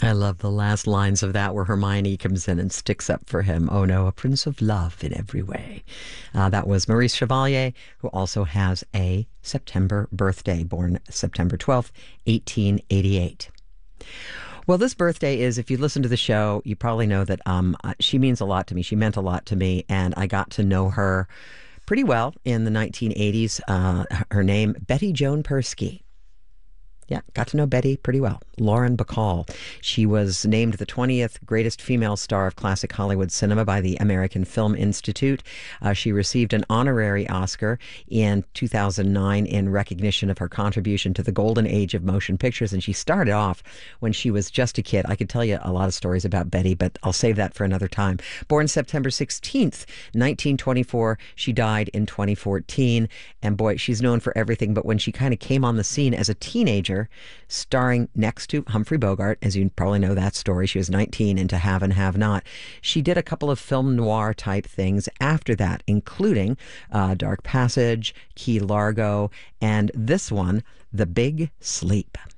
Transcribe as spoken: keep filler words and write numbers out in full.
I love the last lines of that where Hermione comes in and sticks up for him. Oh no, a prince of love in every way. Uh, that was Maurice Chevalier, who also has a September birthday, born September twelfth, eighteen eighty-eight. Well, this birthday is, if you listen to the show, you probably know that um, uh, she means a lot to me. She meant a lot to me, and I got to know her pretty well in the nineteen eighties. Uh, her name, Betty Joan Persky. Yeah, got to know Betty pretty well. Lauren Bacall. She was named the twentieth greatest female star of classic Hollywood cinema by the American Film Institute. Uh, she received an honorary Oscar in two thousand nine in recognition of her contribution to the golden age of motion pictures. And she started off when she was just a kid. I could tell you a lot of stories about Betty, but I'll save that for another time. Born September sixteenth, nineteen twenty-four. She died in twenty fourteen. And boy, she's known for everything. But when she kind of came on the scene as a teenager, starring next to Humphrey Bogart, as you probably know that story. She was nineteen into Have and Have Not. She did a couple of film noir type things after that, including uh, Dark Passage, Key Largo, and this one, The Big Sleep.